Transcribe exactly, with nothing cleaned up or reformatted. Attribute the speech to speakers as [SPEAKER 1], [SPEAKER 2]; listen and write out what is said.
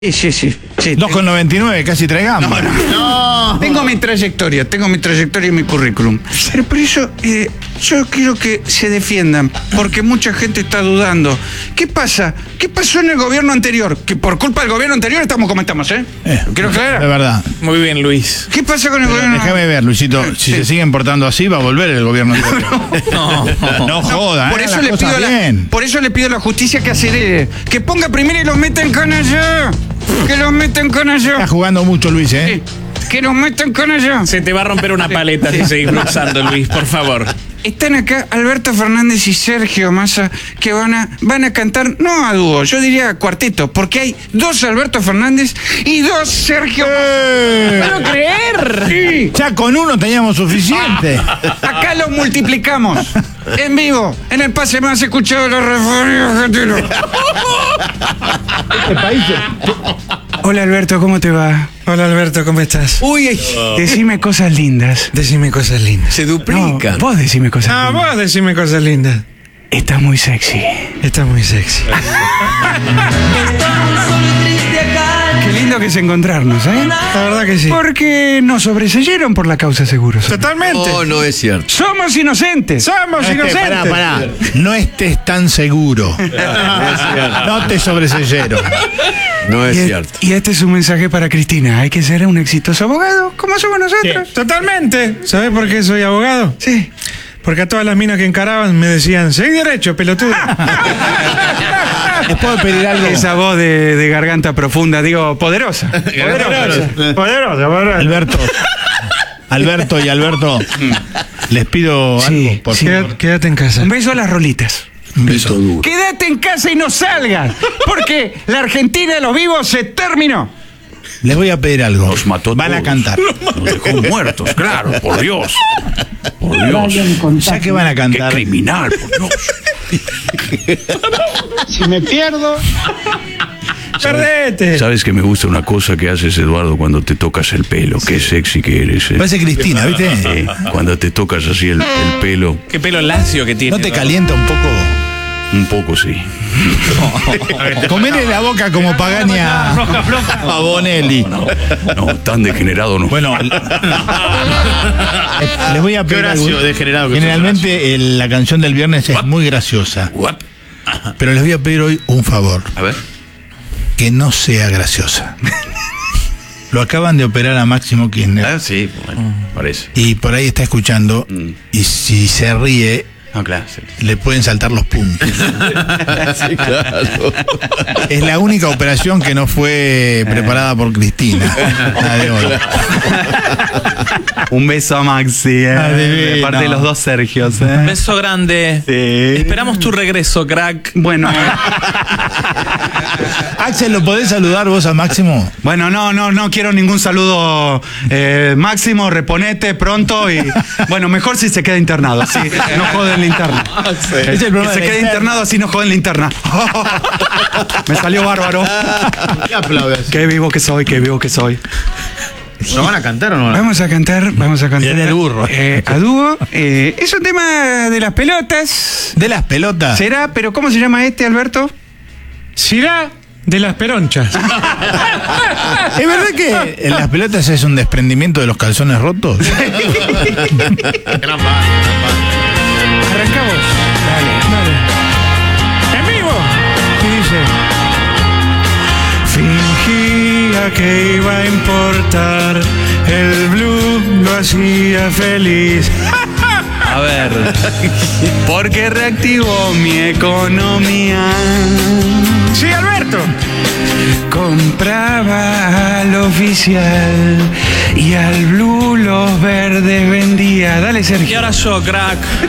[SPEAKER 1] Sí, sí, sí. sí
[SPEAKER 2] dos con noventa y nueve, casi tres gambas.
[SPEAKER 1] No, no, no. Tengo mi trayectoria, tengo mi trayectoria y mi currículum. Pero por eso eh, yo quiero que se defiendan, porque mucha gente está dudando. ¿Qué pasa? ¿Qué pasó en el gobierno anterior? Que por culpa del gobierno anterior estamos como estamos, ¿eh?
[SPEAKER 2] eh
[SPEAKER 1] ¿Quiero aclarar?
[SPEAKER 2] De verdad.
[SPEAKER 3] Muy bien, Luis.
[SPEAKER 1] ¿Qué pasa con el
[SPEAKER 2] Pero
[SPEAKER 1] gobierno?
[SPEAKER 2] déjame ver, Luisito, si
[SPEAKER 1] Sí.
[SPEAKER 2] se siguen portando así, va a volver el gobierno anterior.
[SPEAKER 3] No,
[SPEAKER 2] No, no joda,
[SPEAKER 1] Por
[SPEAKER 2] eh,
[SPEAKER 1] eso,
[SPEAKER 2] las
[SPEAKER 1] le
[SPEAKER 2] cosas
[SPEAKER 1] pido a la,
[SPEAKER 2] bien.
[SPEAKER 1] por eso le pido a la justicia que acelere. Que ponga primero y los meta en canalla. Que los metan con
[SPEAKER 2] Está
[SPEAKER 1] allá.
[SPEAKER 2] jugando mucho Luis, ¿eh?
[SPEAKER 1] Que los metan con allá.
[SPEAKER 3] se te va a romper una paleta si seguís cruzando, Luis, por favor.
[SPEAKER 1] Están acá Alberto Fernández y Sergio Massa, que van a, van a cantar, no a dúo, yo diría a cuarteto, porque hay dos Alberto Fernández y dos Sergio
[SPEAKER 2] ¡Eh!
[SPEAKER 3] ¡No puedo creer!
[SPEAKER 1] Sí.
[SPEAKER 2] Ya con uno teníamos suficiente.
[SPEAKER 1] Acá los multiplicamos. En vivo, en el pase más escuchado de la Reforma Argentina.
[SPEAKER 2] Este país.
[SPEAKER 1] Hola Alberto, ¿cómo te va?
[SPEAKER 4] Hola Alberto, ¿cómo estás?
[SPEAKER 3] Uy,
[SPEAKER 1] Decime cosas lindas.
[SPEAKER 4] Decime cosas lindas.
[SPEAKER 3] se
[SPEAKER 1] No,
[SPEAKER 3] duplica.
[SPEAKER 1] vos decime cosas
[SPEAKER 4] Ah,
[SPEAKER 1] lindas.
[SPEAKER 4] vos decime cosas lindas.
[SPEAKER 1] Estás muy sexy.
[SPEAKER 4] Estás muy sexy.
[SPEAKER 1] Qué lindo que es encontrarnos, ¿eh?
[SPEAKER 4] La verdad que sí.
[SPEAKER 1] Porque nos sobreseyeron por la causa seguros.
[SPEAKER 4] Totalmente.
[SPEAKER 5] No, no es cierto.
[SPEAKER 1] Somos inocentes.
[SPEAKER 4] Somos
[SPEAKER 2] Este,
[SPEAKER 4] inocentes.
[SPEAKER 2] pará, pará. No estés tan seguro. No te sobreseyeron.
[SPEAKER 5] No es
[SPEAKER 1] Y, e-
[SPEAKER 5] cierto.
[SPEAKER 1] y este es un mensaje para Cristina. Hay que ser un exitoso abogado, como somos nosotros.
[SPEAKER 4] Totalmente. ¿Sabés por qué soy abogado?
[SPEAKER 1] Sí.
[SPEAKER 4] Porque a todas las minas que encaraban me decían, seguí derecho, pelotudo.
[SPEAKER 2] ¿Les puedo pedir algo?
[SPEAKER 1] Esa voz de, de garganta profunda, digo, poderosa.
[SPEAKER 4] Poderosa. Poderosa, poderosa.
[SPEAKER 2] Alberto. Alberto y Alberto, les pido
[SPEAKER 1] Sí,
[SPEAKER 2] algo, por
[SPEAKER 1] sí.
[SPEAKER 2] favor.
[SPEAKER 4] Quédate, quédate en casa.
[SPEAKER 1] Un beso a las rolitas.
[SPEAKER 2] Un beso.
[SPEAKER 1] Quédate en casa y no salgas, porque la Argentina de los vivos se terminó.
[SPEAKER 2] Les voy a pedir algo.
[SPEAKER 6] Los mató
[SPEAKER 2] Van a
[SPEAKER 6] todos.
[SPEAKER 2] cantar.
[SPEAKER 6] Nos dejó muertos, claro, por Dios. Por Dios.
[SPEAKER 2] Ya que van a
[SPEAKER 6] Qué
[SPEAKER 2] cantar.
[SPEAKER 6] criminal, por Dios.
[SPEAKER 4] Si me pierdo. Perdete.
[SPEAKER 6] Sabes que me gusta una cosa que haces, Eduardo, cuando te tocas el pelo. Qué sexy que eres. ¿eh?
[SPEAKER 2] Parece Cristina, ¿viste?
[SPEAKER 6] Sí, cuando te tocas así el, el pelo,
[SPEAKER 3] Qué pelo lacio que tiene.
[SPEAKER 2] ¿No te calienta un poco?
[SPEAKER 6] un poco sí.
[SPEAKER 2] Comerle la boca como Pagaña a Bonelli.
[SPEAKER 6] No, no, tan degenerado no.
[SPEAKER 2] Bueno, el- les voy a pedir algo. Generalmente el- la canción del viernes es muy graciosa,
[SPEAKER 6] What?
[SPEAKER 2] pero les voy a pedir hoy un favor,
[SPEAKER 6] A ver.
[SPEAKER 2] que no sea graciosa. Lo acaban de operar a Máximo Kirchner
[SPEAKER 6] Ah, sí, bueno, parece.
[SPEAKER 2] y por ahí está escuchando, y si se ríe
[SPEAKER 6] No, claro. Sí.
[SPEAKER 2] le pueden saltar los puntos.
[SPEAKER 5] Sí, claro.
[SPEAKER 2] Es la única operación que no fue preparada por Cristina, la de hoy.
[SPEAKER 1] Un beso a Maxi, eh.
[SPEAKER 2] Adivina.
[SPEAKER 1] de parte de los dos Sergios. Eh.
[SPEAKER 3] Beso grande.
[SPEAKER 1] Sí.
[SPEAKER 3] Esperamos tu regreso, crack.
[SPEAKER 1] Bueno,
[SPEAKER 2] Axel, ¿lo podés saludar vos a Máximo?
[SPEAKER 1] bueno, no, no, no quiero ningún saludo. Eh, Máximo, reponete pronto y bueno, mejor si se queda internado, así no joden la interna.
[SPEAKER 2] Es el
[SPEAKER 1] Que
[SPEAKER 2] problema
[SPEAKER 1] se
[SPEAKER 2] de la
[SPEAKER 1] quede
[SPEAKER 2] interna.
[SPEAKER 1] internado así no joden la interna. Me salió bárbaro.
[SPEAKER 2] ¿Qué aplaudes?
[SPEAKER 1] Qué vivo que soy, qué vivo que soy.
[SPEAKER 2] ¿No van a cantar o no?
[SPEAKER 1] Vamos a cantar, vamos a cantar.
[SPEAKER 2] Viene el burro.
[SPEAKER 1] Eh, a dúo. Eh, es un tema de las pelotas.
[SPEAKER 2] De las pelotas.
[SPEAKER 1] ¿Será? ¿Pero cómo se llama este, Alberto?
[SPEAKER 4] Sirá de las peronchas.
[SPEAKER 2] ¿Es verdad que en las pelotas es un desprendimiento de los calzones rotos?
[SPEAKER 1] Arrancamos. Dale.
[SPEAKER 4] Dale. En vivo.
[SPEAKER 1] ¿Qué dice? Fingía que iba a importar. El blue lo hacía feliz. A ver. Porque reactivó mi economía.
[SPEAKER 4] Sí, Alberto.
[SPEAKER 1] Compraba al oficial y al blue los verdes vendía. Dale,
[SPEAKER 3] Y
[SPEAKER 1] Sergio.
[SPEAKER 3] ahora yo, crack.